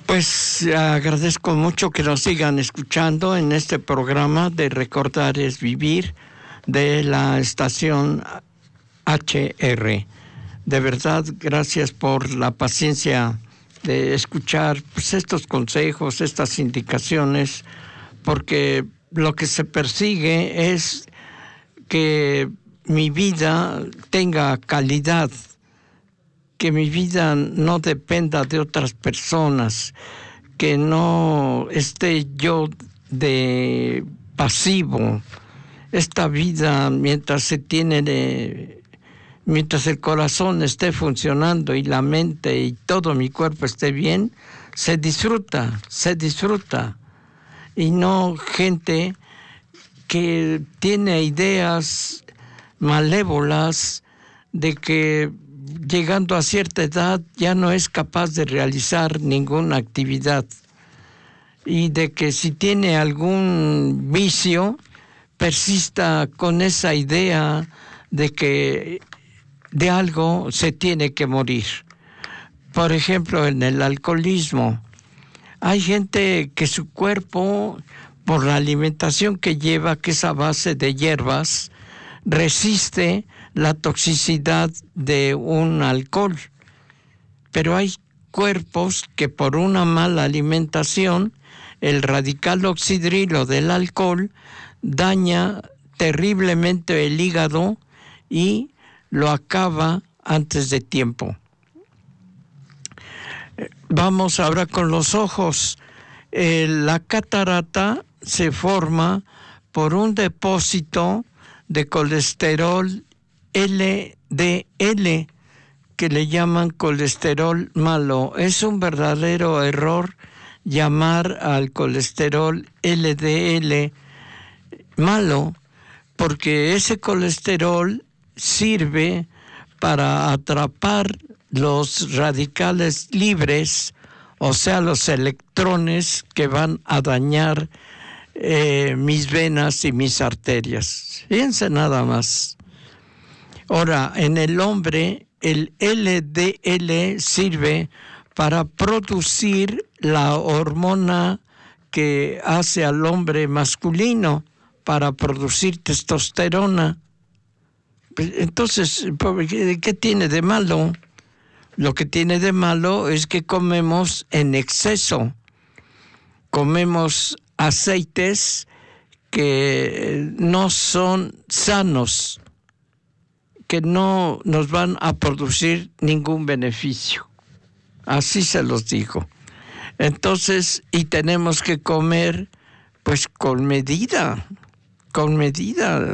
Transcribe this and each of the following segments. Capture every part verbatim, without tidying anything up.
Pues agradezco mucho que nos sigan escuchando en este programa de Recordar es Vivir de la estación H R. De verdad, gracias por la paciencia de escuchar pues, estos consejos, estas indicaciones, porque lo que se persigue es que mi vida tenga calidad, que mi vida no dependa de otras personas, que no esté yo de pasivo. Esta vida, mientras se tiene, de, mientras el corazón esté funcionando y la mente y todo mi cuerpo esté bien, se disfruta, se disfruta. Y no gente que tiene ideas malévolas de que llegando a cierta edad ya no es capaz de realizar ninguna actividad y de que si tiene algún vicio persista con esa idea de que de algo se tiene que morir. Por ejemplo, en el alcoholismo, hay gente que su cuerpo, por la alimentación que lleva, que es a base de hierbas, resiste la toxicidad de un alcohol. Pero hay cuerpos que por una mala alimentación, el radical oxidrilo del alcohol daña terriblemente el hígado y lo acaba antes de tiempo. Vamos ahora con los ojos. Eh, la catarata se forma por un depósito de colesterol L D L, que le llaman colesterol malo. Es un verdadero error llamar al colesterol L D L malo, porque ese colesterol sirve para atrapar los radicales libres, o sea, los electrones que van a dañar eh, mis venas y mis arterias. Fíjense nada más. Ahora, en el hombre, el L D L sirve para producir la hormona que hace al hombre masculino, para producir testosterona. Entonces, ¿qué tiene de malo? Lo que tiene de malo es que comemos en exceso. Comemos aceites que no son sanos, que no nos van a producir ningún beneficio. Así se los digo. Entonces, y tenemos que comer pues con medida, con medida.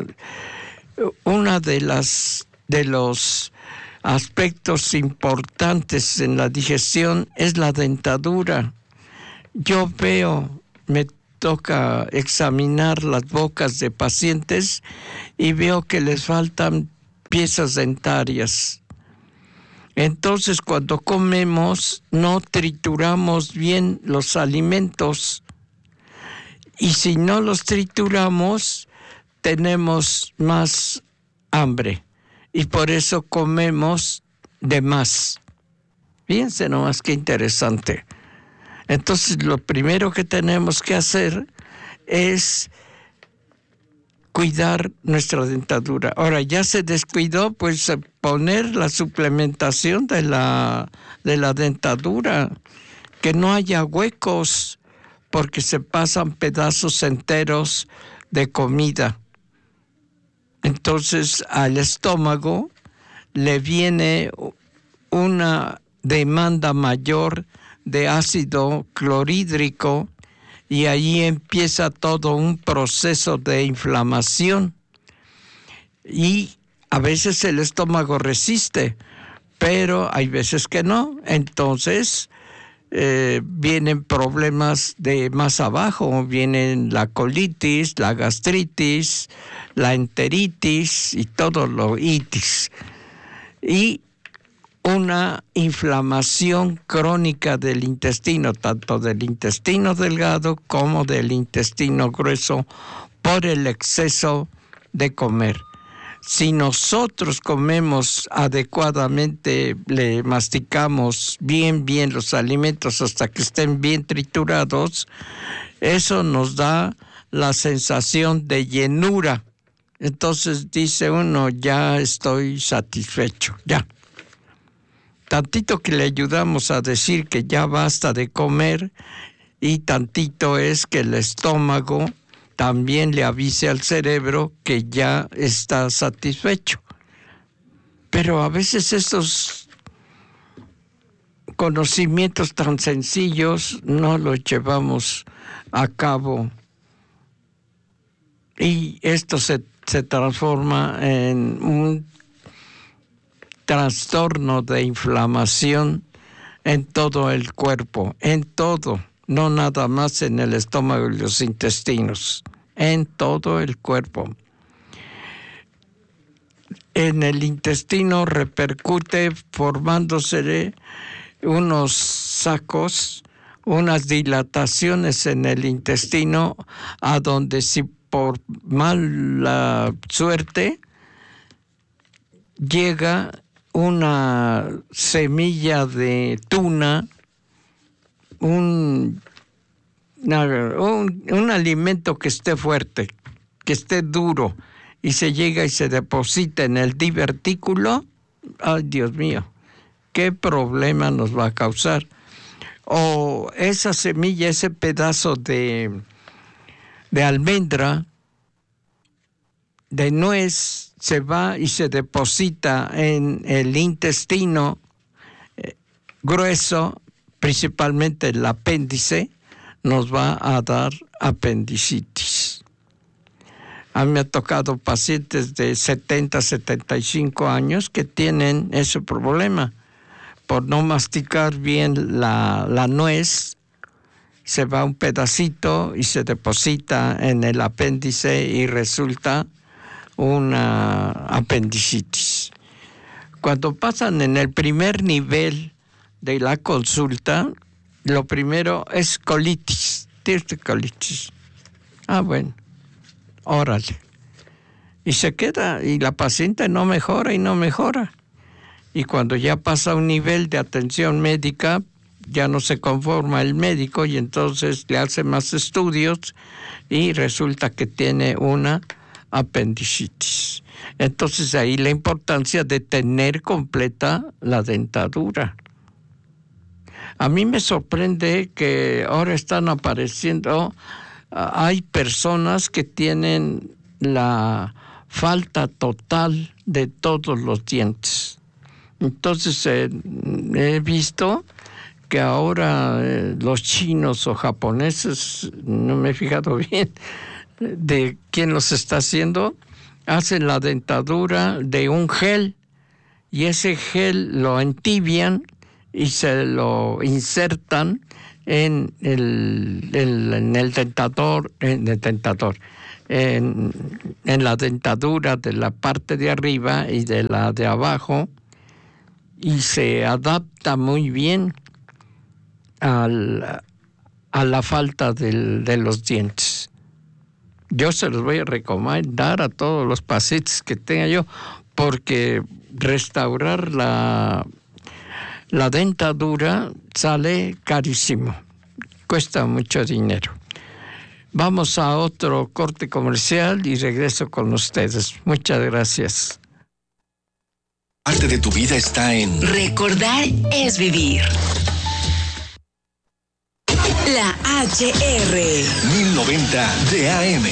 Una de las de los aspectos importantes en la digestión es la dentadura. Yo veo, me toca examinar las bocas de pacientes y veo que les faltan piezas dentarias. Entonces, cuando comemos, no trituramos bien los alimentos. Y si no los trituramos, tenemos más hambre. Y por eso comemos de más. Fíjense nomás qué interesante. Entonces, lo primero que tenemos que hacer es cuidar nuestra dentadura. Ahora, ya se descuidó, pues poner la suplementación de la, de la dentadura, que no haya huecos, porque se pasan pedazos enteros de comida. Entonces, al estómago le viene una demanda mayor de ácido clorhídrico y ahí empieza todo un proceso de inflamación. Y a veces el estómago resiste, pero hay veces que no. Entonces, eh, vienen problemas de más abajo, vienen la colitis, la gastritis, la enteritis y todo lo itis. Y una inflamación crónica del intestino, tanto del intestino delgado como del intestino grueso, por el exceso de comer. si nosotros comemos adecuadamente, le masticamos bien, bien los alimentos hasta que estén bien triturados, eso nos da la sensación de llenura. Entonces dice uno, ya estoy satisfecho, ya. Tantito que le ayudamos a decir que ya basta de comer, y tantito es que el estómago también le avise al cerebro que ya está satisfecho. Pero a veces estos conocimientos tan sencillos no los llevamos a cabo, y esto se, se transforma en un trastorno de inflamación en todo el cuerpo, en todo. No nada más en el estómago y los intestinos, en todo el cuerpo. En el intestino repercute formándose unos sacos, unas dilataciones en el intestino, a donde si por mala suerte llega una semilla de tuna, Un, un, un alimento que esté fuerte, que esté duro, y se llega y se deposita en el divertículo, ay Dios mío, qué problema nos va a causar. O esa semilla, ese pedazo de, de almendra, de nuez, se va y se deposita en el intestino eh, grueso, principalmente el apéndice, nos va a dar apendicitis. A mí me ha tocado pacientes de setenta, setenta y cinco años que tienen ese problema. Por no masticar bien la, la nuez, se va un pedacito y se deposita en el apéndice y resulta una apendicitis. Cuando pasan en el primer nivel de la consulta, lo primero es colitis. ¿Tienes colitis? Ah, bueno, órale. Y se queda, y la paciente no mejora y no mejora. Y cuando ya pasa a un nivel de atención médica, ya no se conforma el médico y entonces le hace más estudios y resulta que tiene una apendicitis. Entonces ahí la importancia de tener completa la dentadura. A mí me sorprende que ahora están apareciendo, uh, hay personas que tienen la falta total de todos los dientes. Entonces eh, he visto que ahora eh, los chinos o japoneses, no me he fijado bien de quién los está haciendo, hacen la dentadura de un gel, y ese gel lo entibian y se lo insertan en el, el, en el dentador, en el dentador, en, en la dentadura de la parte de arriba y de la de abajo, y se adapta muy bien al, a la falta del, de los dientes. Yo se los voy a recomendar a todos los pacientes que tenga yo, porque restaurar la, la dentadura sale carísimo, cuesta mucho dinero. Vamos a otro corte comercial y regreso con ustedes. Muchas gracias. Parte de tu vida está en Recordar es vivir. La H R mil noventa de A M.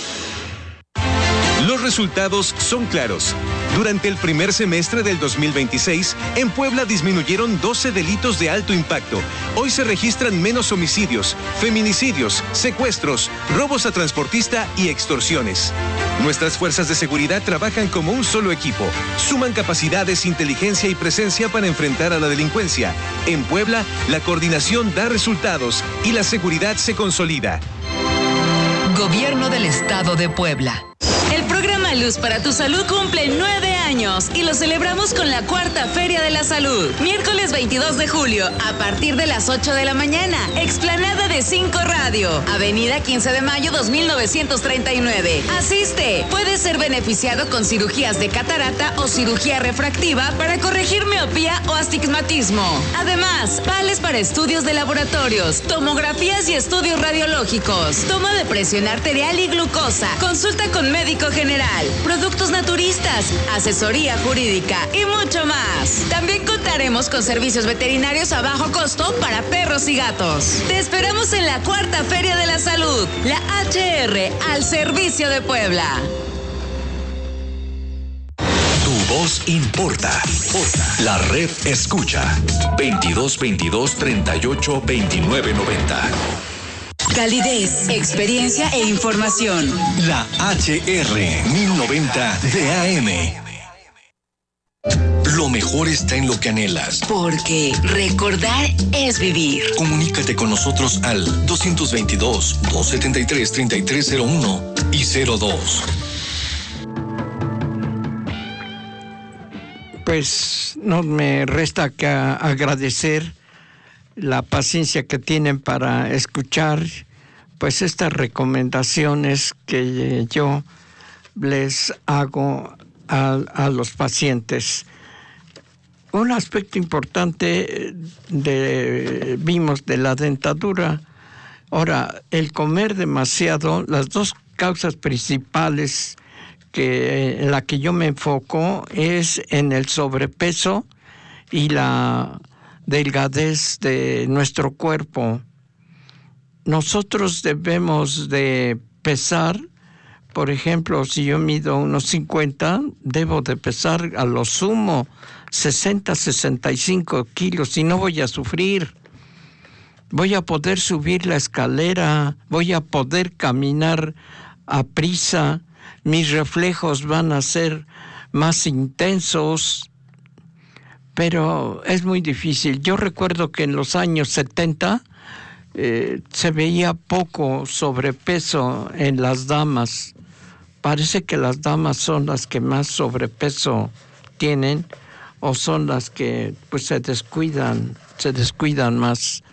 Los resultados son claros. Durante el primer semestre del dos mil veintiséis, en Puebla disminuyeron doce delitos de alto impacto. Hoy se registran menos homicidios, feminicidios, secuestros, robos a transportista y extorsiones. Nuestras fuerzas de seguridad trabajan como un solo equipo. Suman capacidades, inteligencia y presencia para enfrentar a la delincuencia. En Puebla, la coordinación da resultados y la seguridad se consolida. Gobierno del Estado de Puebla. El programa Programa Luz para tu Salud cumple nueve años y lo celebramos con la cuarta Feria de la Salud. Miércoles veintidós de julio, a partir de las ocho de la mañana, explanada de cinco Radio, Avenida quince de mayo dos mil novecientos treinta y nueve. Asiste, puedes ser beneficiado con cirugías de catarata o cirugía refractiva para corregir miopía o astigmatismo. Además, vales para estudios de laboratorios, tomografías y estudios radiológicos, toma de presión arterial y glucosa, consulta con médico general, productos naturistas, asesoría jurídica y mucho más. También contaremos con servicios veterinarios a bajo costo para perros y gatos. Te esperamos en la cuarta Feria de la Salud, la H R, al servicio de Puebla. Tu voz importa. La red escucha. veintidós veintidós treinta y ocho veintinueve noventa. Calidez, experiencia e información. La H R mil noventa de A M. Lo mejor está en lo que anhelas. Porque recordar es vivir. Comunícate con nosotros al dos veintidós, dos setenta y tres, treinta y tres cero uno y cero dos. Pues no me resta que agradecer la paciencia que tienen para escuchar pues estas recomendaciones que yo les hago a, a los pacientes. Un aspecto importante de, vimos de la dentadura. Ahora, el comer demasiado, las dos causas principales que en la que yo me enfoco es en el sobrepeso y la delgadez de nuestro cuerpo. Nosotros debemos de pesar, por ejemplo, si yo mido unos cincuenta, debo de pesar a lo sumo sesenta, sesenta y cinco kilos y no voy a sufrir. Voy a poder subir la escalera, voy a poder caminar a prisa, mis reflejos van a ser más intensos, pero es muy difícil. Yo recuerdo que en los años setenta eh, se veía poco sobrepeso en las damas. Parece que las damas son las que más sobrepeso tienen o son las que pues se descuidan, se descuidan más.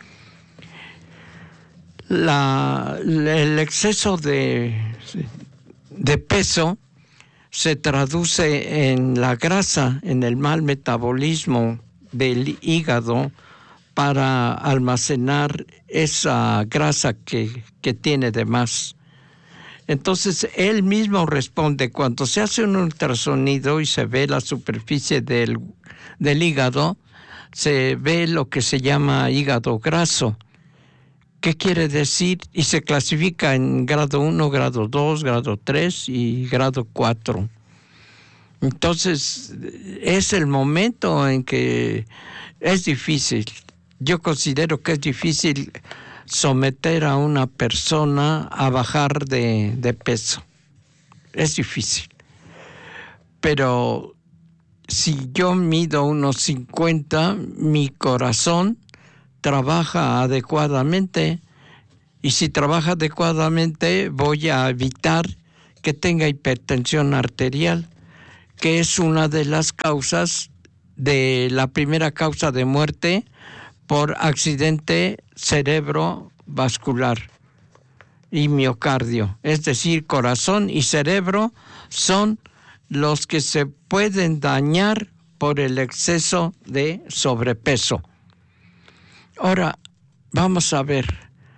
La, el exceso de, de peso se traduce en la grasa, en el mal metabolismo del hígado para almacenar esa grasa que, que tiene de más. Entonces, él mismo responde, cuando se hace un ultrasonido y se ve la superficie del, del hígado, se ve lo que se llama hígado graso. ¿Qué quiere decir? Y se clasifica en grado uno, grado dos, grado tres y grado cuatro. Entonces, es el momento en que es difícil. Yo considero que es difícil someter a una persona a bajar de, de peso. Es difícil. Pero si yo mido unos cincuenta, mi corazón trabaja adecuadamente, y si trabaja adecuadamente voy a evitar que tenga hipertensión arterial, que es una de las causas de la primera causa de muerte por accidente cerebrovascular y miocardio. Es decir, corazón y cerebro son los que se pueden dañar por el exceso de sobrepeso. Ahora, vamos a ver,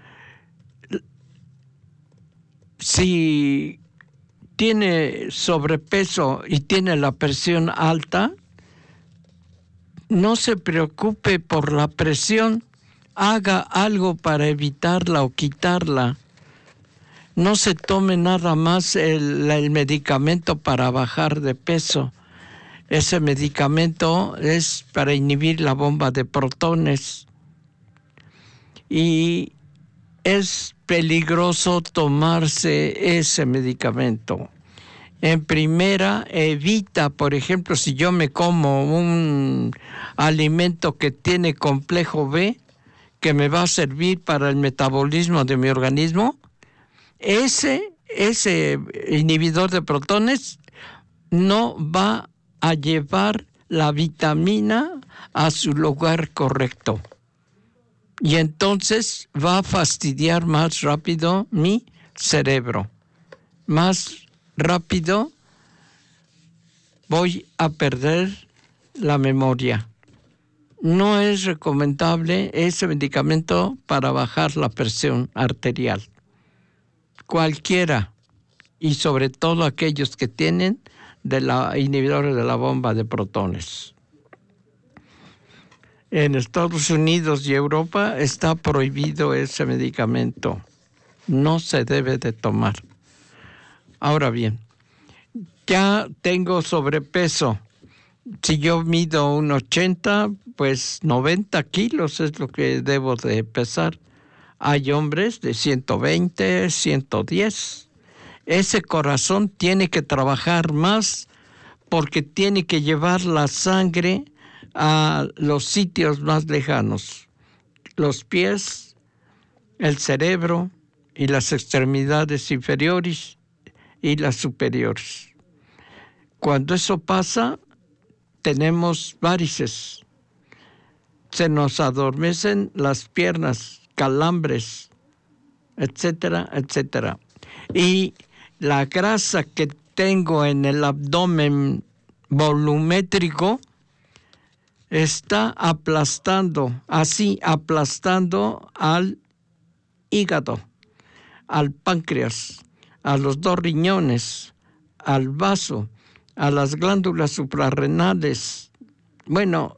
si tiene sobrepeso y tiene la presión alta, no se preocupe por la presión, haga algo para evitarla o quitarla. No se tome nada más el, el medicamento para bajar de peso. Ese medicamento es para inhibir la bomba de protones. Y es peligroso tomarse ese medicamento. En primera, evita, por ejemplo, si yo me como un alimento que tiene complejo B, que me va a servir para el metabolismo de mi organismo, ese, ese inhibidor de protones no va a llevar la vitamina a su lugar correcto. Y entonces va a fastidiar más rápido mi cerebro. Más rápido voy a perder la memoria. No es recomendable ese medicamento para bajar la presión arterial. Cualquiera, y sobre todo aquellos que tienen de la inhibidores de la bomba de protones. En Estados Unidos y Europa está prohibido ese medicamento. No se debe de tomar. Ahora bien, ya tengo sobrepeso. Si yo mido un ochenta, pues noventa kilos es lo que debo de pesar. Hay hombres de ciento veinte, ciento diez. Ese corazón tiene que trabajar más porque tiene que llevar la sangre a los sitios más lejanos. Los pies, el cerebro y las extremidades inferiores y las superiores. Cuando eso pasa, tenemos varices. Se nos adormecen las piernas, calambres, etcétera, etcétera. Y la grasa que tengo en el abdomen volumétrico está aplastando, así aplastando al hígado, al páncreas, a los dos riñones, al vaso, a las glándulas suprarrenales. Bueno,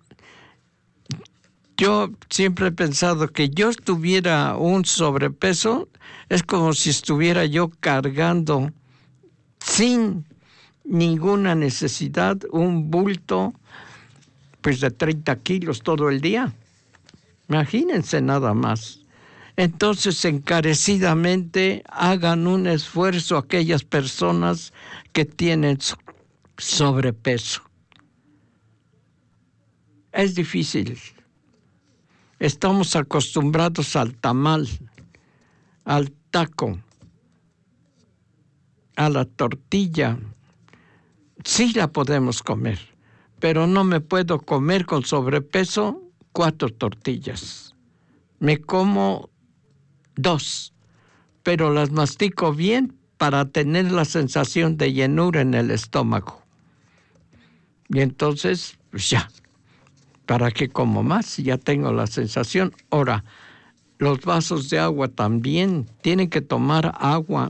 yo siempre he pensado que yo estuviera un sobrepeso, es como si estuviera yo cargando sin ninguna necesidad un bulto pues de treinta kilos todo el día. Imagínense nada más. Entonces, encarecidamente hagan un esfuerzo aquellas personas que tienen sobrepeso. Es difícil. Estamos acostumbrados al tamal, al taco, a la tortilla. Sí la podemos comer, pero no me puedo comer con sobrepeso cuatro tortillas. Me como dos, pero las mastico bien para tener la sensación de llenura en el estómago. Y entonces, pues ya, ¿para qué como más si ya tengo la sensación? Ahora, los vasos de agua también, tienen que tomar agua.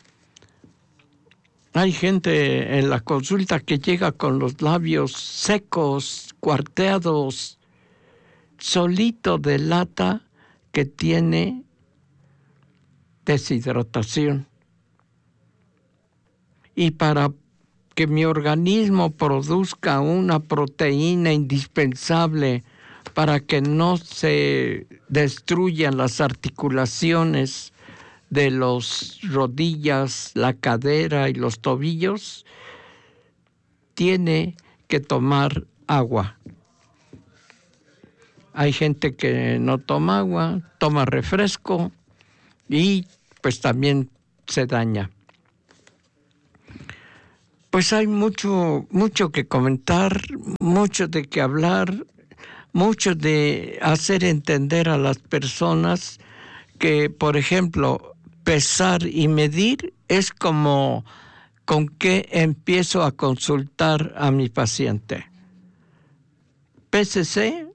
Hay gente en la consulta que llega con los labios secos, cuarteados, solito delata que tiene deshidratación. Y para que mi organismo produzca una proteína indispensable para que no se destruyan las articulaciones de las rodillas, la cadera y los tobillos, tiene que tomar agua. Hay gente que no toma agua, toma refresco y pues también se daña. Pues hay mucho, mucho que comentar, mucho de qué hablar, mucho de hacer entender a las personas que, por ejemplo, pesar y medir es como con qué empiezo a consultar a mi paciente. Pésese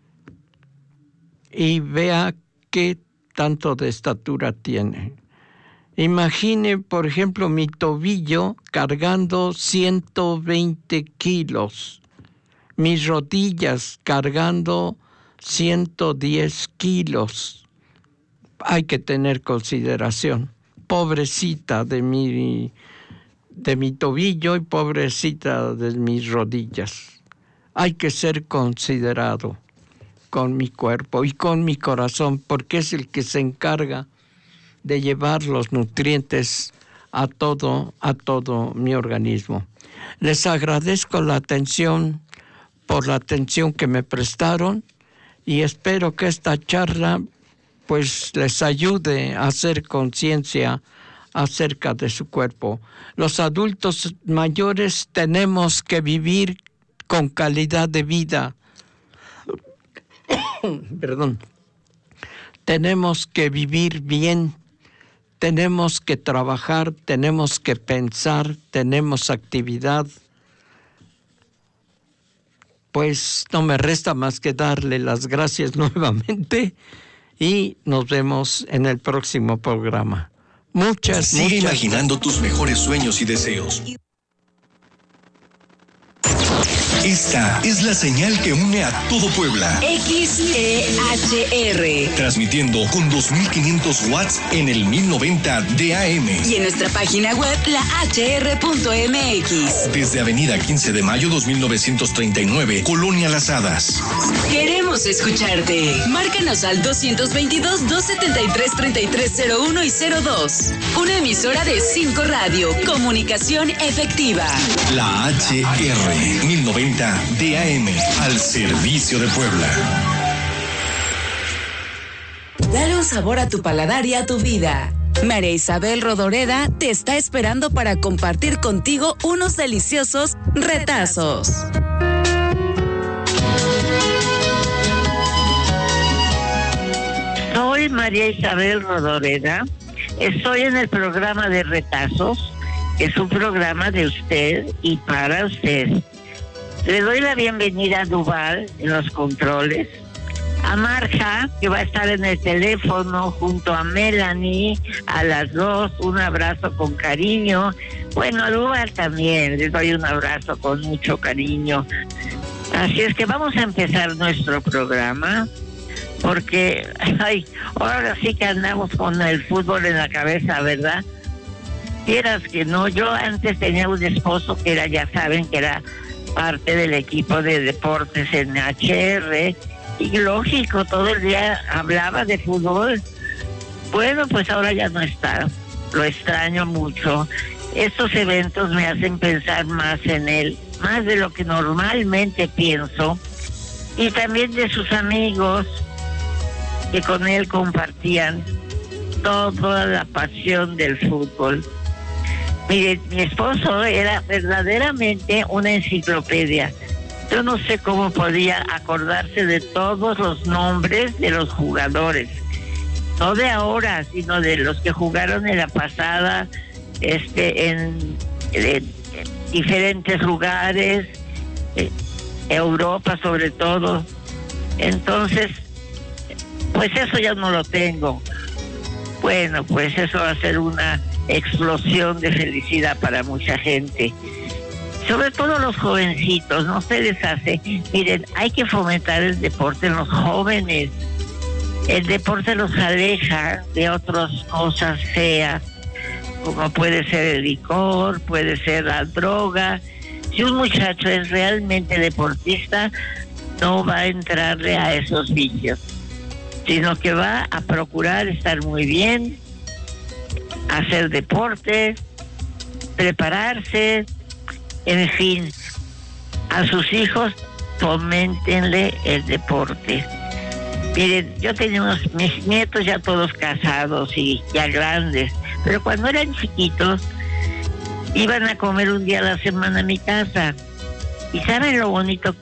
y vea qué tanto de estatura tiene. Imagine, por ejemplo, mi tobillo cargando ciento veinte kilos, mis rodillas cargando ciento diez kilos. Hay que tener consideración. Pobrecita de mi, de mi tobillo y pobrecita de mis rodillas. Hay que ser considerado con mi cuerpo y con mi corazón, porque es el que se encarga de llevar los nutrientes a todo, a todo mi organismo. Les agradezco la atención, por la atención que me prestaron, y espero que esta charla pues les ayude a hacer conciencia acerca de su cuerpo. Los adultos mayores tenemos que vivir con calidad de vida. Perdón. Tenemos que vivir bien, tenemos que trabajar, tenemos que pensar, tenemos actividad. Pues no me resta más que darle las gracias nuevamente y nos vemos en el próximo programa. Muchas, Sigue muchas imaginando gracias. tus mejores sueños y deseos. Esta es la señal que une a todo Puebla. X E H R. Transmitiendo con dos mil quinientos watts en el mil noventa de A M. Y en nuestra página web, la H R punto M X. Desde Avenida quince de mayo dos mil novecientos treinta y nueve, Colonia Las Hadas. Queremos escucharte. Márcanos al dos dos dos, dos siete tres, tres tres cero uno y cero dos. Una emisora de cinco Radio. Comunicación efectiva. La H R mil noventa de A M, al servicio de Puebla. Dale un sabor a tu paladar y a tu vida. María Isabel Rodoreda te está esperando para compartir contigo unos deliciosos retazos. Soy María Isabel Rodoreda. Estoy en el programa de Retazos, que es un programa de usted y para usted. Le doy la bienvenida a Duval en los controles, a Marja, que va a estar en el teléfono junto a Melanie, a las dos, un abrazo con cariño. Bueno, a Duval también, les doy un abrazo con mucho cariño. Así es que vamos a empezar nuestro programa, porque, ay, ahora sí que andamos con el fútbol en la cabeza, ¿verdad? Quieras que no, yo antes tenía un esposo que era, ya saben, que era parte del equipo de deportes en H R, y lógico, todo el día hablaba de fútbol. Bueno, pues ahora ya no está, lo extraño mucho. Estos eventos me hacen pensar más en él, más de lo que normalmente pienso, y también de sus amigos que con él compartían toda la pasión del fútbol. Mire, mi esposo era verdaderamente una enciclopedia. Yo no sé cómo podía acordarse de todos los nombres de los jugadores. No de ahora, sino de los que jugaron en la pasada, este, en, en, en diferentes lugares, en Europa sobre todo. Entonces, pues eso ya no lo tengo. Bueno, pues eso va a ser una explosión de felicidad para mucha gente, sobre todo los jovencitos. No se les hace, miren, hay que fomentar el deporte en los jóvenes. El deporte los aleja de otras cosas feas, como puede ser el licor, puede ser la droga. Si un muchacho es realmente deportista, no va a entrarle a esos vicios, sino que va a procurar estar muy bien, hacer deporte, prepararse, en fin, a sus hijos foméntenle el deporte. Miren, yo tenía unos, mis nietos ya todos casados y ya grandes, pero cuando eran chiquitos iban a comer un día a la semana a mi casa. ¿Y saben lo bonito